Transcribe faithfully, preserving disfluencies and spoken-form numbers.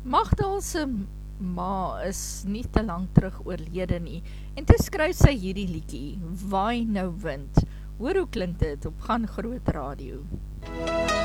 Magdal se ma is nie te lang terug oorlede nie, en toe skryf sy hierdie liedjie, Waai nou wind. Hoor hoe klink dit op Gaan Groot Radio.